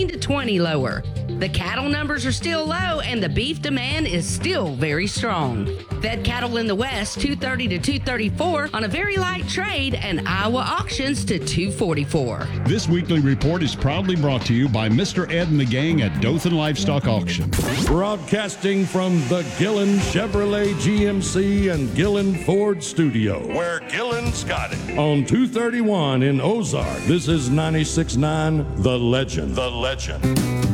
15 to 20 lower. The cattle numbers are still low and the beef demand is still very strong. Fed cattle in the West 230 to 234 on a very light trade, and Iowa auctions to 244. This weekly report is proudly brought to you by Mr. Ed and the gang at Dothan Livestock Auction. Broadcasting from the Gillen Chevrolet GMC and Gillen Ford studio, where Gillen's got it. On 231 in Ozark, this is 96.9 The Legend. The Legend.